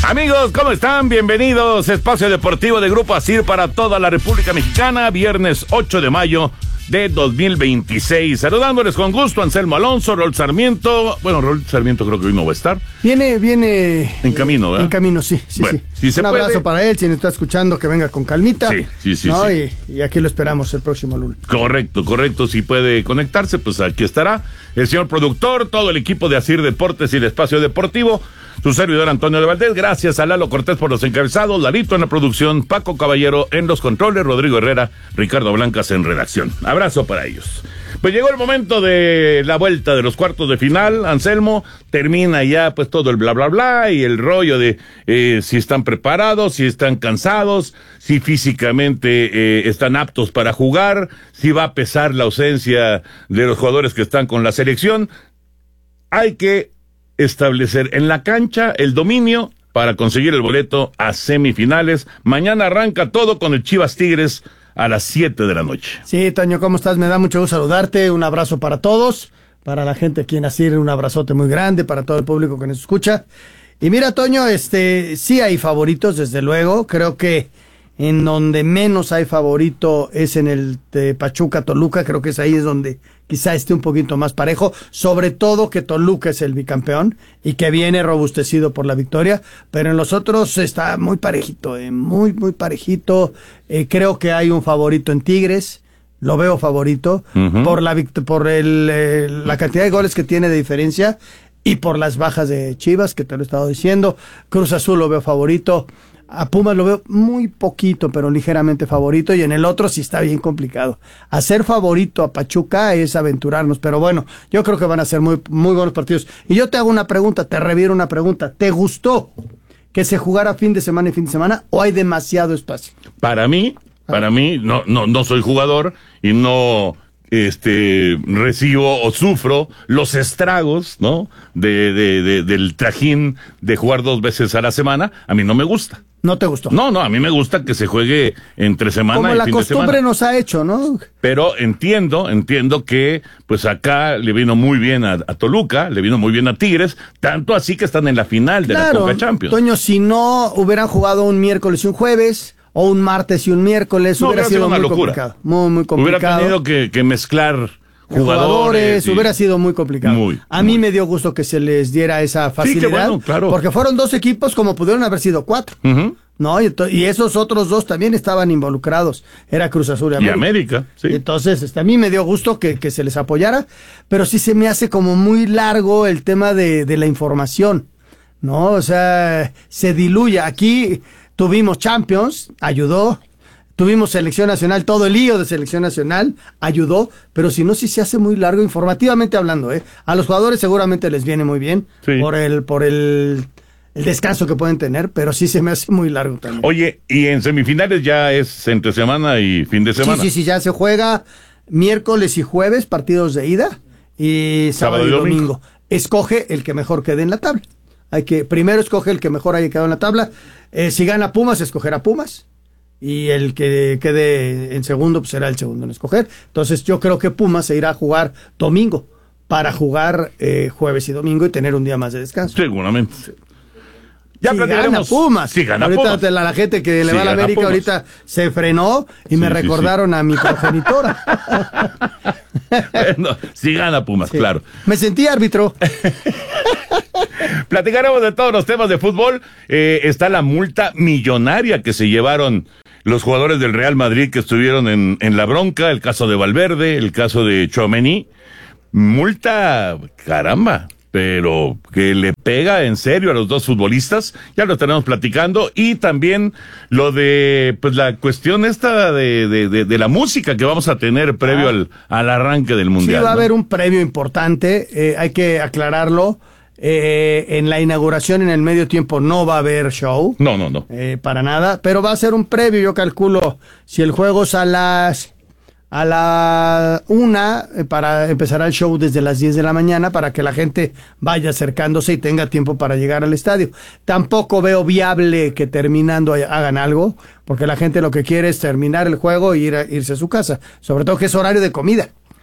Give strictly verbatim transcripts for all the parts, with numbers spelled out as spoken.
Amigos, ¿cómo están? Bienvenidos. Espacio Deportivo de Grupo Asir para toda la República Mexicana. Viernes ocho de mayo de dos mil veintiséis. Saludándoles con gusto, Anselmo Alonso, Raúl Sarmiento. Bueno, Raúl Sarmiento creo que hoy no va a estar. Viene, viene. En camino, ¿verdad? En camino, sí, sí, bueno, sí. Si se Un abrazo puede. para él, si nos está escuchando, que venga con calmita. Sí, sí, sí. ¿no? sí. Y, y aquí lo esperamos el próximo lunes. Correcto, correcto. Si puede conectarse, pues aquí estará el señor productor, todo el equipo de Asir Deportes y el Espacio Deportivo. Su servidor Antonio de Valdés, gracias a Lalo Cortés por los encabezados, Larito en la producción, Paco Caballero en los controles, Rodrigo Herrera, Ricardo Blancas en redacción. Abrazo para ellos. Pues llegó el momento de la vuelta de los cuartos de final, Anselmo, termina ya pues todo el bla bla bla y el rollo de eh, si están preparados, si están cansados, si físicamente eh, están aptos para jugar, si va a pesar la ausencia de los jugadores que están con la selección. Hay que establecer en la cancha el dominio para conseguir el boleto a semifinales. Mañana arranca todo con el Chivas Tigres a las siete de la noche. Sí, Toño, ¿cómo estás? Me da mucho gusto saludarte. Un abrazo para todos, para la gente aquí en Asir, un abrazote muy grande, para todo el público que nos escucha. Y mira, Toño, este, sí hay favoritos, desde luego. Creo que en donde menos hay favorito es en el de Pachuca Toluca. Creo que es ahí es donde quizá esté un poquito más parejo, sobre todo que Toluca es el bicampeón y que viene robustecido por la victoria, pero en los otros está muy parejito, eh, muy, muy parejito. Eh, creo que hay un favorito en Tigres, lo veo favorito, uh-huh. por la por el, eh, la cantidad de goles que tiene de diferencia y por las bajas de Chivas, que te lo he estado diciendo. Cruz Azul lo veo favorito. A Pumas lo veo muy poquito, pero ligeramente favorito, y en el otro sí está bien complicado. Hacer favorito a Pachuca es aventurarnos, pero bueno, yo creo que van a ser muy, muy buenos partidos. Y yo te hago una pregunta, te reviero una pregunta. ¿Te gustó que se jugara fin de semana y fin de semana, o hay demasiado espacio? Para mí, para ah. mí, no, no, no soy jugador y no este recibo o sufro los estragos, ¿no? De, de, de, del trajín de jugar dos veces a la semana. A mí no me gusta. ¿No te gustó? No, no, a mí me gusta que se juegue entre semana Como y la fin de semana. costumbre nos ha hecho, ¿no? Pero entiendo, entiendo que pues acá le vino muy bien a, a Toluca, le vino muy bien a Tigres, tanto así que están en la final de claro, la Conca Champions. Toño, si no hubieran jugado un miércoles y un jueves, o un martes y un miércoles, no, hubiera, hubiera sido una muy locura. complicado. Muy, muy complicado. Hubiera tenido que, que mezclar jugadores, jugadores y... hubiera sido muy complicado. Muy, a muy. mí me dio gusto que se les diera esa facilidad, sí, qué bueno, claro. porque fueron dos equipos como pudieron haber sido cuatro. Uh-huh. No, y, y esos otros dos también estaban involucrados. Era Cruz Azul y América. Y América, sí. Y entonces, este, a mí me dio gusto que, que se les apoyara, pero sí se me hace como muy largo el tema de, de la información, ¿no? O sea, se diluye. Aquí tuvimos Champions, ayudó. Tuvimos selección nacional, todo el lío de selección nacional ayudó, pero si no, sí se hace muy largo informativamente hablando, ¿eh? A los jugadores seguramente les viene muy bien sí. por el, por el, el descanso que pueden tener, pero sí se me hace muy largo también. Oye, y en semifinales ya es entre semana y fin de semana. Sí, sí, sí, ya se juega miércoles y jueves, partidos de ida, y sábado, sábado y domingo. domingo. Escoge el que mejor quede en la tabla. Hay que, primero escoge el que mejor haya quedado en la tabla. Eh, si gana Pumas, escogerá Pumas. Y el que quede en segundo, pues será el segundo en escoger. Entonces yo creo que Pumas se irá a jugar domingo para jugar eh, jueves y domingo y tener un día más de descanso. Seguramente. Ya si gana Pumas. Si gana ahorita Pumas. La, la gente que le si va a la América Pumas. Ahorita se frenó y sí, me recordaron sí, sí. a mi progenitora. Bueno, si gana Pumas, sí. claro. Me sentí árbitro. Platicaremos de todos los temas de fútbol. Eh, está la multa millonaria que se llevaron los jugadores del Real Madrid que estuvieron en, en la bronca, el caso de Valverde, el caso de Tchouaméni. Multa, caramba, pero que le pega en serio a los dos futbolistas, ya lo estaremos platicando, y también lo de pues la cuestión esta de, de, de, de la música que vamos a tener previo ah. al, al arranque del Mundial. Sí, va a ¿no? haber un previo importante, eh, hay que aclararlo. Eh, en la inauguración, en el medio tiempo, no va a haber show. No, no, no. Eh, para nada, pero va a ser un previo, yo calculo, si el juego es a las a la una, eh, para empezar el show desde las diez de la mañana, para que la gente vaya acercándose y tenga tiempo para llegar al estadio. Tampoco veo viable que terminando hagan algo, porque la gente lo que quiere es terminar el juego e ir a, irse a su casa, sobre todo que es horario de comida.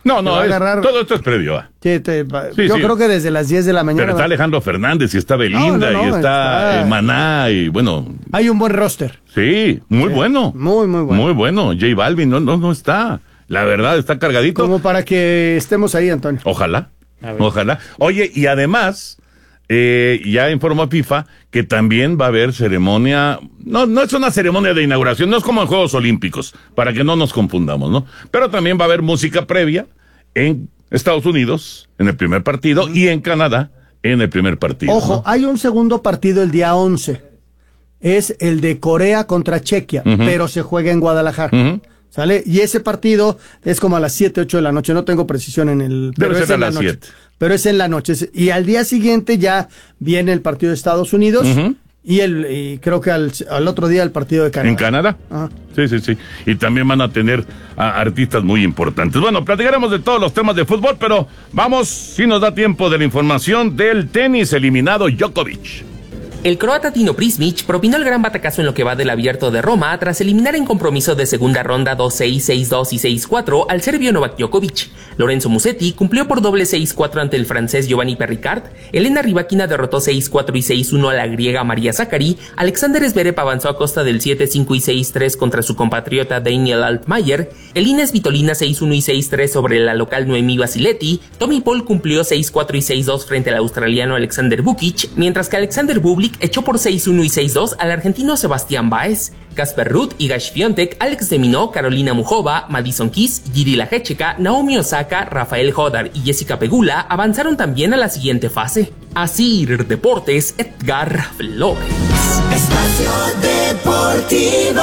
No, no, va a es, agarrar... todo esto es previo. ¿eh? Sí, te, va... sí, yo sí. creo que desde las diez de la mañana... Pero está va... Alejandro Fernández y está Belinda no, no, no, y está, está... Eh, Maná y bueno... Hay un buen roster. Sí, muy sí. bueno. Muy, muy bueno. Muy bueno. J Balvin no, no, no está. La verdad, está cargadito. Como para que estemos ahí, Antonio. Ojalá, ojalá. Oye, y además, eh, ya informó FIFA que también va a haber ceremonia, no, no es una ceremonia de inauguración, no es como en Juegos Olímpicos, para que no nos confundamos, ¿no? Pero también va a haber música previa en Estados Unidos, en el primer partido, y en Canadá, en el primer partido. Ojo, ¿no? hay un segundo partido el día once. Es el de Corea contra Chequia, uh-huh. pero se juega en Guadalajara. Uh-huh. ¿Sale? Y ese partido es como a las siete, ocho de la noche. No tengo precisión en el... Debe pero ser es a en las la noche. siete. Pero es en la noche. Y al día siguiente ya viene el partido de Estados Unidos. Uh-huh. Y, el, y creo que al, al otro día el partido de Canadá. ¿En Canadá? Ajá. Sí, sí, sí. Y también van a tener a artistas muy importantes. Bueno, platicaremos de todos los temas de fútbol, pero vamos, si nos da tiempo, de la información del tenis eliminado Djokovic. El croata Tino Prismic propinó el gran batacazo en lo que va del Abierto de Roma tras eliminar en compromiso de segunda ronda dos seis, seis dos y seis cuatro al serbio Novak Djokovic. Lorenzo Musetti cumplió por doble seis cuatro ante el francés Giovanni Perricard, Elena Rybakina derrotó seis cuatro y seis uno a la griega María Sakkari, Alexander Zverev avanzó a costa del siete cinco y seis tres contra su compatriota Daniel Altmaier, Elina Svitolina seis uno y seis tres sobre la local Noemí Basiletti, Tommy Paul cumplió seis cuatro y seis dos frente al australiano Alexander Vukic, mientras que Alexander Bublik echó por seis uno y seis dos al argentino Sebastián Báez. Casper Ruud, Iga Świątek, Alex de Minaur, Carolina Muchova, Madison Keys, Jiri Laječeka, Naomi Osaka, Rafael Hodar y Jessica Pegula avanzaron también a la siguiente fase. Asir Deportes, Edgar Flores. Espacio Deportivo.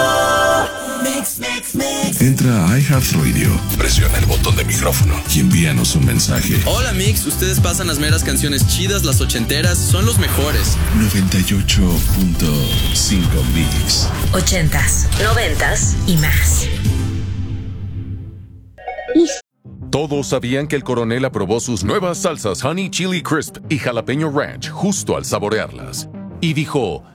Mix, mix, mix. Entra a iHeartRadio, presiona el botón de micrófono y envíanos un mensaje. Hola Mix, ustedes pasan las meras canciones chidas, las ochenteras, son los mejores. noventa y ocho punto cinco Mix. Ochentas, noventas y más. Todos sabían que el coronel aprobó sus nuevas salsas Honey Chili Crisp y Jalapeño Ranch justo al saborearlas. Y dijo...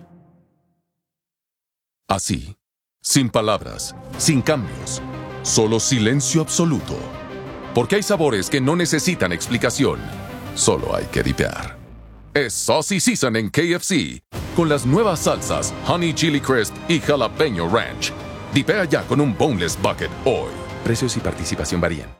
así. Sin palabras, sin cambios, solo silencio absoluto. Porque hay sabores que no necesitan explicación, solo hay que dipear. Es Saucy Season en K F C, con las nuevas salsas Honey Chili Crisp y Jalapeño Ranch. Dipea ya con un Boneless Bucket hoy. Precios y participación varían.